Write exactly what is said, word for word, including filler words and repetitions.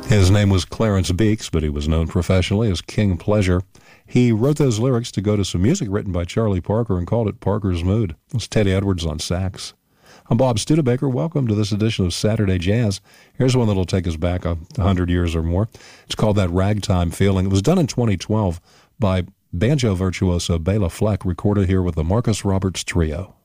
His name was Clarence Beeks, but he was known professionally as King Pleasure. He wrote those lyrics to go to some music written by Charlie Parker and called it Parker's Mood. It was Teddy Edwards on sax. I'm Bob Studebaker. Welcome to this edition of Saturday Jazz. Here's one that'll take us back a hundred years or more. It's called That Ragtime Feeling. It was done in twenty twelve by banjo virtuoso Bela Fleck, recorded here with the Marcus Roberts Trio.